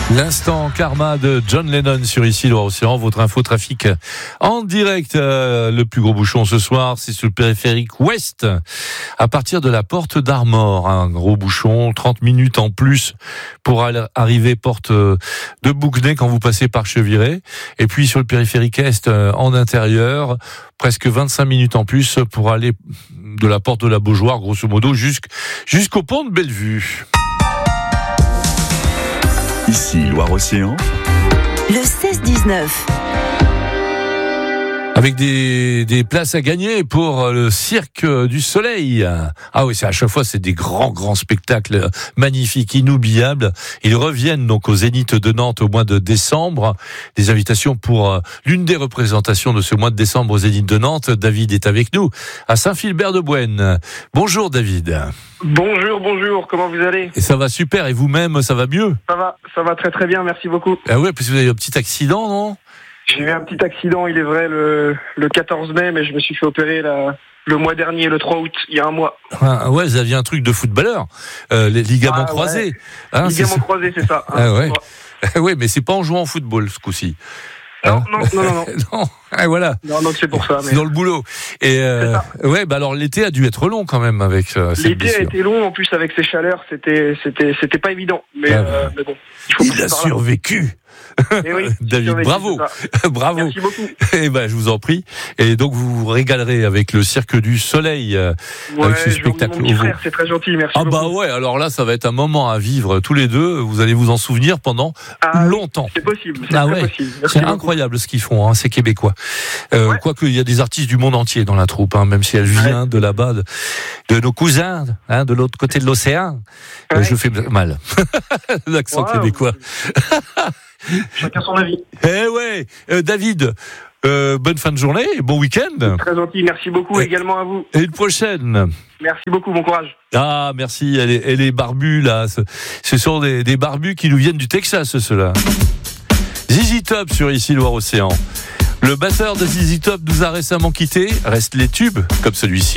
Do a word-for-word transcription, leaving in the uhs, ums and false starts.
L'instant karma de John Lennon sur Ici Loire-Océan, votre info trafic en direct. Euh, le plus gros bouchon ce soir, c'est sur le périphérique ouest, à partir de la porte d'Armor. Un gros bouchon, trente minutes en plus pour aller, arriver porte de Bouquenet quand vous passez par Cheviré. Et puis sur le périphérique est, euh, en intérieur, presque vingt-cinq minutes en plus pour aller de la porte de la Beaujoire, grosso modo, jusqu', jusqu'au pont de Bellevue. Ici Loire-Océan, le seize dix-neuf. Avec des, des places à gagner pour le Cirque du Soleil. Ah oui, c'est à chaque fois, c'est des grands, grands spectacles magnifiques, inoubliables. Ils reviennent donc au Zénith de Nantes au mois de décembre. Des invitations pour l'une des représentations de ce mois de décembre au Zénith de Nantes. David est avec nous à Saint-Philbert-de-Bouenne. Bonjour David. Bonjour, bonjour, comment vous allez ? Et ça va super, et vous-même, ça va mieux ? Ça va, ça va très très bien, merci beaucoup. Ah ouais, parce que vous avez eu un petit accident, non ? J'ai eu un petit accident, il est vrai, le, le quatorze mai, mais je me suis fait opérer la, le mois dernier, le trois août, il y a un mois. Ah ouais, vous aviez un truc de footballeur, euh, les ligaments ah, croisés. Ouais. Hein, ligaments croisés, c'est ça. Hein, ah ouais. Oui, mais c'est pas en jouant au football ce coup-ci. Non, hein non, non, non, non. non. Ah, voilà. Non, donc c'est pour ça. Mais... C'est dans le boulot. Et euh, ouais, bah alors l'été a dû être long quand même avec euh, cette L'été blessure. a été long, en plus avec ces chaleurs, c'était, c'était, c'était pas évident. Mais, ah, euh, mais bon, il faut il a survécu. Et oui, David, survécu, bravo, bravo. Merci beaucoup. Et ben, je vous en prie. Et donc, vous vous régalerez avec le Cirque du Soleil, euh, ouais, avec ce je spectacle. Mon petit frère, c'est très gentil, merci ah beaucoup. bah ouais, alors là, ça va être un moment à vivre tous les deux. Vous allez vous en souvenir pendant ah, longtemps. C'est possible. C'est ah très ouais, possible. c'est beaucoup. Incroyable ce qu'ils font, hein, ces Québécois. Euh, ouais. Quoique il y a des artistes du monde entier dans la troupe, hein, même si elle vient ouais. de là-bas, de, de nos cousins, hein, de l'autre côté de l'océan. Ouais. Euh, je fais mal, l'accent wow. québécois. Chacun son avis. Eh ouais, euh, David, euh, bonne fin de journée, bon week-end. Très gentil, merci beaucoup et également à vous. Et une prochaine. Merci beaucoup, bon courage. Ah, merci, elle est, elle est barbue là. Ce sont des, des barbus qui nous viennent du Texas, ceux-là. Z Z Top sur Ici Loire-Océan. Le batteur de Z Z Top nous a récemment quittés. Restent les tubes comme celui-ci.